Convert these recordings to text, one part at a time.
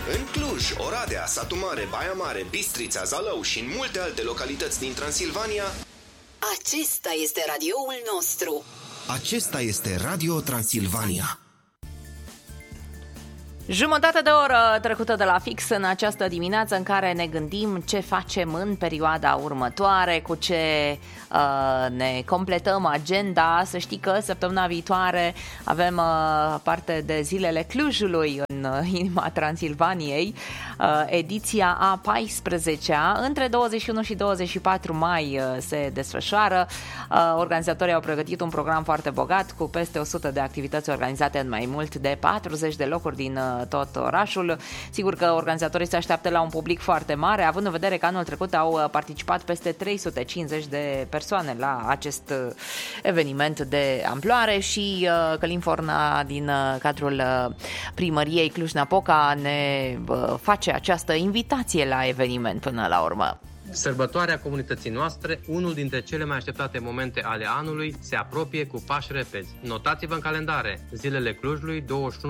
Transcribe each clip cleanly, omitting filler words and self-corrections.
În Cluj, Oradea, Satu Mare, Baia Mare, Bistrița, Zalău și în multe alte localități din Transilvania. Acesta este radioul nostru. Acesta este Radio Transilvania. Jumătate de oră trecută de la fix în această dimineață în care ne gândim ce facem în perioada următoare, cu ce ne completăm agenda. Să știi că săptămâna viitoare avem parte de zilele Clujului în inima Transilvaniei, ediția a 14-a, între 21 și 24 mai se desfășoară. Organizatorii au pregătit un program foarte bogat cu peste 100 de activități organizate în mai mult de 40 de locuri din tot orașul. Sigur că organizatorii se așteaptă la un public foarte mare, având în vedere că anul trecut au participat peste 350 de persoane la acest eveniment de amploare și Călin Forna din cadrul primăriei Cluj-Napoca ne face această invitație la eveniment până la urmă. Sărbătoarea comunității noastre, unul dintre cele mai așteptate momente ale anului, se apropie cu pași repezi. Notați-vă în calendare zilele Clujului 21-24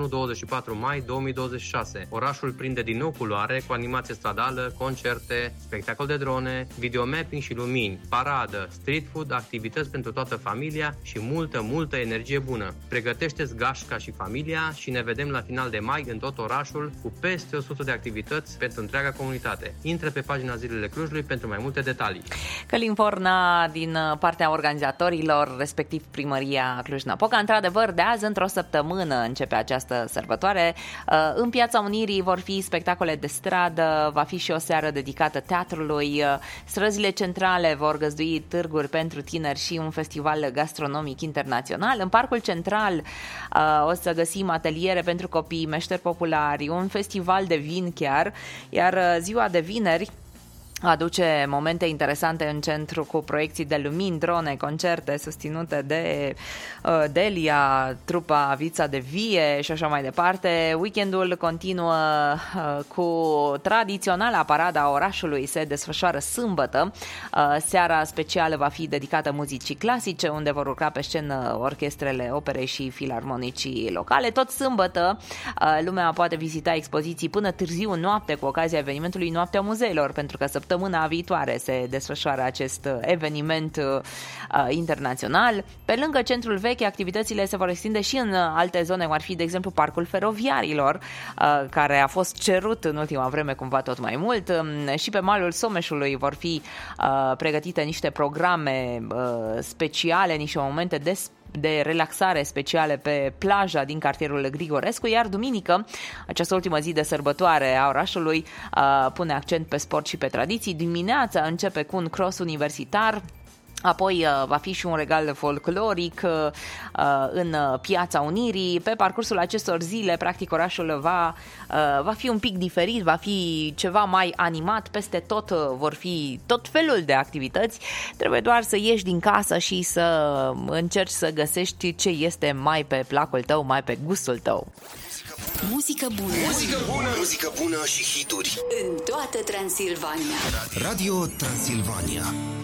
mai 2026. Orașul prinde din nou culoare cu animație stradală, concerte, spectacol de drone, videomapping și lumini, paradă, street food, activități pentru toată familia și multă energie bună. Pregătește-ți gașca și familia și ne vedem la final de mai în tot orașul cu peste 100 de activități pentru întreaga comunitate. Intră pe pagina Zilele Clujului pentru mai multe detalii. Călin Forna din partea organizatorilor, respectiv primăria Cluj-Napoca. Într-adevăr, de azi într-o săptămână începe această sărbătoare. În Piața Unirii vor fi spectacole de stradă, va fi și o seară dedicată teatrului. Străzile centrale vor găzdui târguri pentru tineri și un festival gastronomic internațional. În Parcul Central o să găsim ateliere pentru copii, meșteri populari, un festival de vin chiar, iar ziua de vineri aduce momente interesante în centru cu proiecții de lumini, drone, concerte susținute de Delia, trupa Vița de Vie și așa mai departe. Weekendul continuă cu tradiționala parada a orașului, se desfășoară sâmbătă. Seara specială va fi dedicată muzicii clasice, unde vor urca pe scenă orchestrele operei și filarmonicii locale. Tot sâmbătă lumea poate vizita expoziții până târziu noapte cu ocazia evenimentului Noaptea Muzeilor, pentru că săptămâna viitoare se desfășoară acest eveniment internațional. Pe lângă centrul vechi, activitățile se vor extinde și în alte zone, cum ar fi, de exemplu, Parcul Feroviarilor, care a fost cerut în ultima vreme cumva tot mai mult. Și pe malul Someșului vor fi pregătite niște programe speciale, niște momente de relaxare speciale pe plaja din cartierul Grigorescu, iar duminică, această ultimă zi de sărbătoare a orașului, pune accent pe sport și pe tradiții. Dimineața începe cu un cross universitar. Apoi va fi și un regal folcloric în Piața Unirii. Pe parcursul acestor zile, practic, orașul va fi un pic diferit, va fi ceva mai animat. Peste tot vor fi tot felul de activități. Trebuie doar să ieși din casă și să încerci să găsești ce este mai pe placul tău, mai pe gustul tău. Muzică bună. Muzică bună, muzică bună și hituri în toată Transilvania. Radio Transilvania.